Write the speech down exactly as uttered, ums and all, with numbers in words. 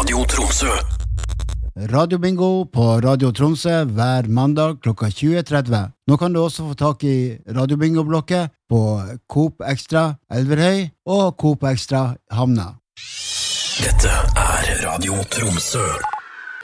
Radio Tromsø. Radio Bingo på Radio Tromsø hver mandag klokka tjue tretti. Nå kan du også få tak i Radio Bingo-blokket på Coop Extra Elverhøy og Coop Extra Hamna. Dette er Radio Tromsø.